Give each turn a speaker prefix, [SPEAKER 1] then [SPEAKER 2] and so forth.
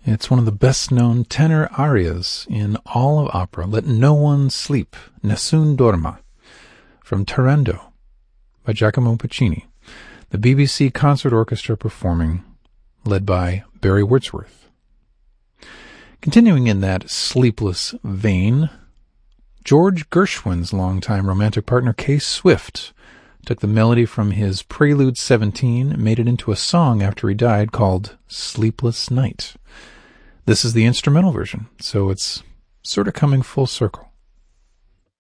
[SPEAKER 1] It's one of the best-known tenor arias in all of opera. Let no one sleep, Nessun dorma, from Turandot by Giacomo Puccini. The BBC Concert Orchestra performing, led by Barry Wordsworth. Continuing in that sleepless vein, George Gershwin's longtime romantic partner, Kay Swift, took the melody from his Prelude 17 and made it into a song after he died called Sleepless Night. This is the instrumental version, so it's sort of coming full circle.